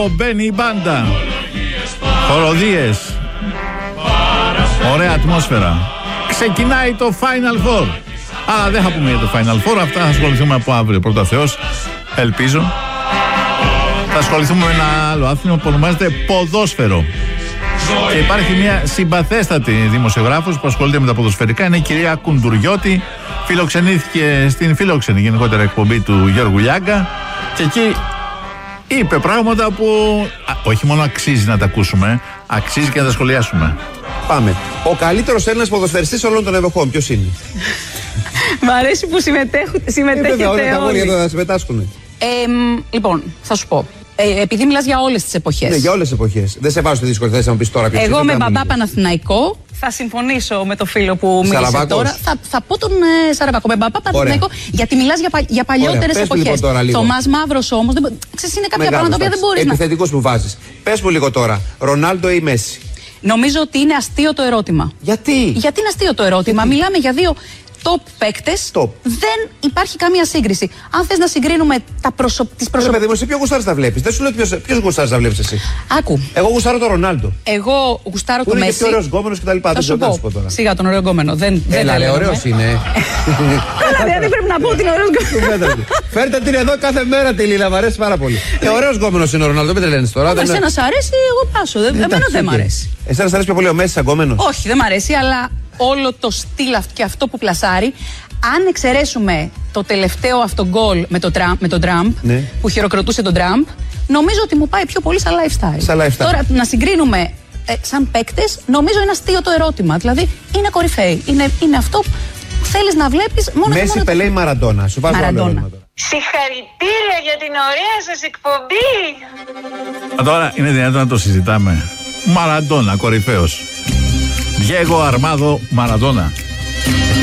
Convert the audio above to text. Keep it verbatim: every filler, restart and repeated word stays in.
δύο μπαίνει η μπάντα. Χοροδίες. Ωραία ατμόσφαιρα. Ξεκινάει το Final Four. Αλλά δεν θα πούμε για το Final Four. Αυτά θα ασχοληθούμε από αύριο, πρώτα Θεός. Ελπίζω. Θα ασχοληθούμε με ένα άλλο άθλημα που ονομάζεται ποδόσφαιρο. Και υπάρχει μια συμπαθέστατη δημοσιογράφος που ασχολείται με τα ποδοσφαιρικά. Είναι η κυρία Κουντουριώτη. Φιλοξενήθηκε στην φιλόξενη γενικότερα εκπομπή του Γιώργου Λιάγκα. Και εκεί είπε πράγματα που α, όχι μόνο αξίζει να τα ακούσουμε, αξίζει και να τα σχολιάσουμε. Πάμε. Ο καλύτερος Έλληνας ποδοσφαιριστής όλων των εποχών, ποιος είναι? Μ' αρέσει που συμμετέχετε όλοι. όλοι να συμμετάσχουν. Ε, λοιπόν, θα σου πω. Ε, επειδή μιλάς για όλες τις εποχές. Ναι, για όλες τις εποχές. Δεν σε βάζω στη δύσκολη θέση να μου πεις τώρα. Εγώ με μπαμπά Παναθηναϊκό θα συμφωνήσω με το φίλο που μίλησε Σαραβάκος. τώρα. Θα, θα πω τον ε, Σαραβάκο. Με μπαμπά Παναθηναϊκό, γιατί μιλάς για, πα, για παλιότερες εποχές. Λοιπόν Θωμάς Μαύρος όμως. Δεν, ξέρεις, είναι κάποια πράγματα που δεν μπορείς να. Επιθετικούς που βάζεις. Πες μου λίγο τώρα, Ρονάλντο ή Μέση? Νομίζω ότι είναι αστείο το ερώτημα. Γιατί? Γιατί είναι αστείο το ερώτημα. Γιατί? Μιλάμε για δύο top παίκτες. Top. Δεν υπάρχει καμία σύγκριση. Αν θες να συγκρίνουμε τα προσω... τις προσωπικές. Παιδί μου, σε ποιο γουστάρεις να βλέπεις? Δεν σου λέω ποιος γουστάρεις να βλέπεις εσύ. Άκου. Εγώ γουστάρω τον Ρονάλντο. Εγώ γουστάρω τον Μέση. Είναι και ωραίος γκόμενος κτλ. Θα σου πω. Σιγά τον ωραίο γκόμενο. Δεν, Έλα, δεν ωραίος είναι. Καλά, δηλαδή πρέπει να πω ότι είναι ωραίος γκόμενος. Φέρτε την εδώ κάθε μέρα τη Λίλα, μ' αρέσει πάρα πολύ. Ε, ωραίος γκόμενος είναι ο Ρονάλντο, μην τρελαίνεις τώρα. Εσένα σ' αρέσει, εγώ πάσω. Εμένα δεν μ' αρέσει. Εσένα σ' αρέσει πιο πολύ ο Μέση σαν γκόμενος? Όχι, δεν μ' αρέσει, αλλά όλο το στυλ και αυτό που πλασάρει. Αν εξαιρέσουμε το τελευταίο αυτό γκολ με, με τον Τραμπ, ναι, που χειροκροτούσε τον Τραμπ, νομίζω ότι μου πάει πιο πολύ σαν lifestyle. Σαν lifestyle. Τώρα να συγκρίνουμε ε, σαν παίκτες, νομίζω είναι αστείο το ερώτημα. Δηλαδή είναι κορυφαίοι. Είναι, είναι αυτό που θέλεις να βλέπεις μόνο. Μέση, μόνο Πελέ ή Μαραντόνα? Σου βάζω άλλο ερώτημα. Συγχαρητήρια για την ωραία σας εκπομπή. Τώρα είναι δυνατόν να το συζητάμε? Μαραντόνα, κορυφαίος. Διέγο Αρμάδο Μαραντόνα.